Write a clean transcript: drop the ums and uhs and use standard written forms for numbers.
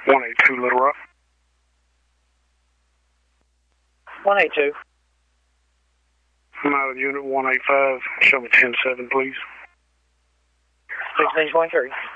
182 Little Rock. 182. I'm out of unit 185. Show me 10-7, please. 16.3.